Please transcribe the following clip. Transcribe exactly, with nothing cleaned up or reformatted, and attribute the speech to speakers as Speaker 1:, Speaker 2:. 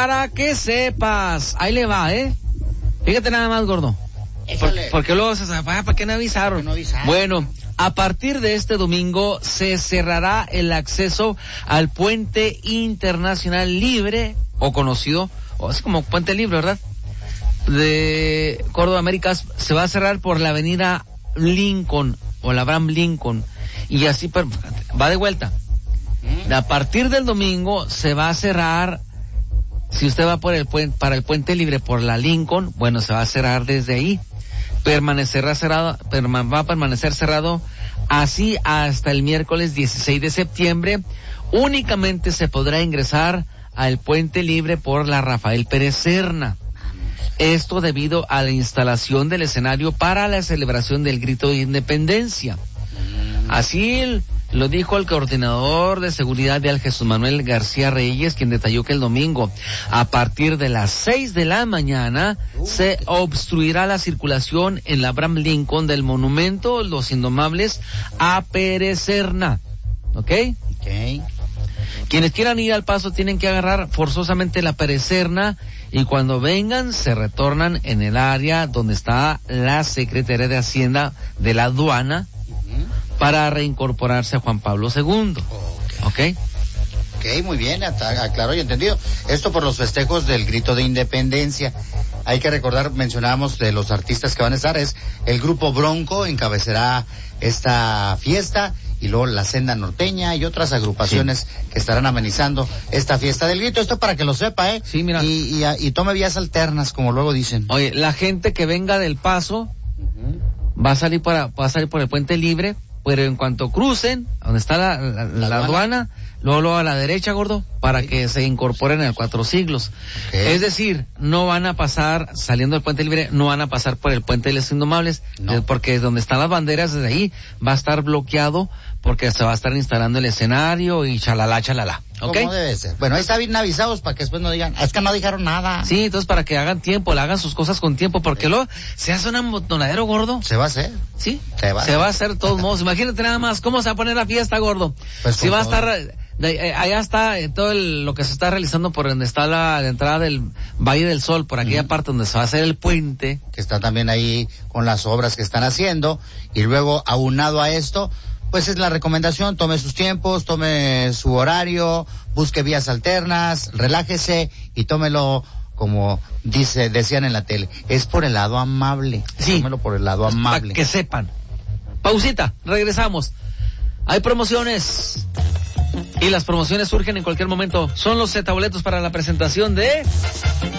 Speaker 1: para que sepas. Ahí le va, ¿eh? Fíjate nada más, gordo. Por, porque luego se sabe, ¿para qué no avisaron?
Speaker 2: No avisaron?
Speaker 1: Bueno, a partir de este domingo se cerrará el acceso al Puente Internacional Libre, o conocido, o es como Puente Libre, ¿verdad? De Córdoba Américas. Se va a cerrar por la avenida Lincoln, o la Abraham Lincoln, y así va de vuelta. A partir del domingo se va a cerrar. Si usted va por el puente, para el Puente Libre por la Lincoln, bueno, se va a cerrar desde ahí. Permanecerá cerrado, perma, va a permanecer cerrado así hasta el miércoles dieciséis de septiembre. Únicamente se podrá ingresar al Puente Libre por la Rafael Pérez Serna. Esto debido a la instalación del escenario para la celebración del Grito de Independencia. Así lo dijo el coordinador de seguridad de Jesús Manuel García Reyes, quien detalló que el domingo, a partir de las seis de la mañana, se obstruirá la circulación en la Abraham Lincoln del monumento Los Indomables a Pérez Serna. ¿Ok?
Speaker 2: Ok.
Speaker 1: Quienes quieran ir al paso tienen que agarrar forzosamente la Pérez Serna, y cuando vengan se retornan en el área donde está la Secretaría de Hacienda de la Aduana, para reincorporarse a Juan Pablo segundo. Okay.
Speaker 2: ¿Ok? Ok, muy bien, aclaró y entendido. Esto por los festejos del Grito de Independencia. Hay que recordar, mencionábamos de los artistas que van a estar, es el Grupo Bronco, encabezará esta fiesta, y luego la Senda Norteña y otras agrupaciones sí. que estarán amenizando esta fiesta del grito. Esto para que lo sepa, ¿eh?
Speaker 1: Sí, mira.
Speaker 2: Y, y, y tome vías alternas, como luego dicen.
Speaker 1: Oye, la gente que venga del Paso uh-huh. va a salir para, va a salir por el Puente Libre, pero en cuanto crucen, donde está la, la, la, la aduana, luego, luego a la derecha, gordo, para okay. que se incorporen en el Cuatro Siglos. Okay. Es decir, no van a pasar, saliendo del Puente Libre, no van a pasar por el Puente de los Indomables, no. porque donde están las banderas, desde ahí va a estar bloqueado, porque se va a estar instalando el escenario y chalala, chalala. ¿Ok?
Speaker 2: ¿Cómo debe ser? Bueno, ahí está bien avisados para que después no digan, es que no dijeron nada.
Speaker 1: Sí, entonces para que hagan tiempo, le hagan sus cosas con tiempo, porque luego se hace un amontonadero, gordo.
Speaker 2: Se va a hacer.
Speaker 1: Sí,
Speaker 2: se va,
Speaker 1: se va a hacer de todos modos. Imagínate nada más, ¿cómo se va a poner la fiesta, gordo? Pues si va todo. a estar, de, eh, allá está eh, todo el, lo que se está realizando por donde está la, la entrada del Valle del Sol, por aquella mm. parte donde se va a hacer el puente.
Speaker 2: Que está también ahí con las obras que están haciendo, y luego aunado a esto, pues es la recomendación, tome sus tiempos, tome su horario, busque vías alternas, relájese y tómelo como dice, decían en la tele, es por el lado amable.
Speaker 1: Sí.
Speaker 2: Tómelo por el lado amable.
Speaker 1: Para que sepan. Pausita, regresamos. Hay promociones. Y las promociones surgen en cualquier momento. Son los Z boletos para la presentación de